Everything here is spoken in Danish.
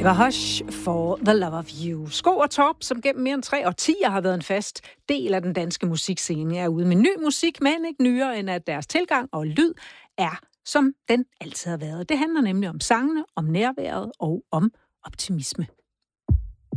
var Hush for The Love of You. Sko og Torp, som gennem mere end 3 årtier har været en fast del af den danske musikscene, er ude med ny musik, men ikke nyere end at deres tilgang og lyd er, som den altid har været. Det handler nemlig om sangene, om nærværet og om optimisme.